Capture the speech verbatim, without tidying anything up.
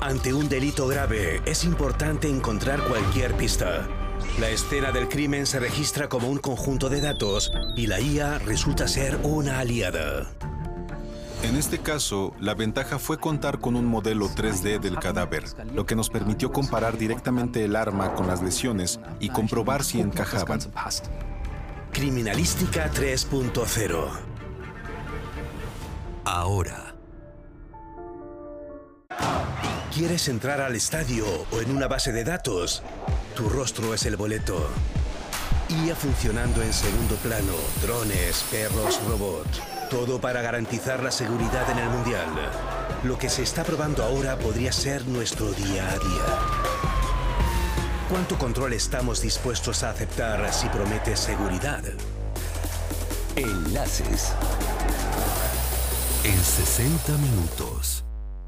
Ante un delito grave, es importante encontrar cualquier pista. La escena del crimen se registra como un conjunto de datos y la I A resulta ser una aliada. En este caso, la ventaja fue contar con un modelo tres D del cadáver, lo que nos permitió comparar directamente el arma con las lesiones y comprobar si encajaban. Criminalística tres punto cero. Ahora. ¿Quieres entrar al estadio o en una base de datos? Tu rostro es el boleto. I A funcionando en segundo plano, drones, perros, robots. Todo para garantizar la seguridad en el Mundial. Lo que se está probando ahora podría ser nuestro día a día. ¿Cuánto control estamos dispuestos a aceptar si promete seguridad? Enlaces. En sesenta minutos.